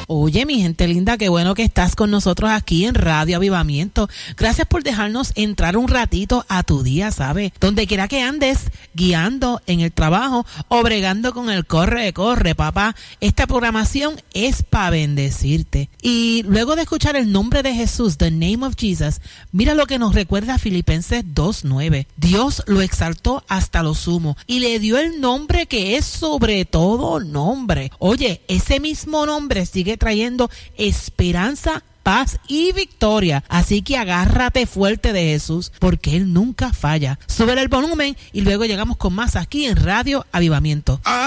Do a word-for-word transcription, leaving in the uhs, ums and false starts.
Oye, mi gente linda, qué bueno que estás con nosotros aquí en Radio Avivamiento. Gracias por dejarnos entrar un ratito a tu día, ¿sabes? Donde quiera que andes, guiando en el trabajo o bregando con el corre, corre, papá. Esta programación es para bendecirte. Y luego de escuchar el nombre de Jesús, the name of Jesus, mira lo que nos recuerda Filipenses dos nueve. Dios lo exaltó hasta lo sumo y le dio el nombre que es sobre todo nombre. Oye, ese mismo nombre sigue trayendo esperanza, paz y victoria. Así que agárrate fuerte de Jesús, porque Él nunca falla. Sube el volumen y luego llegamos con más aquí en Radio Avivamiento.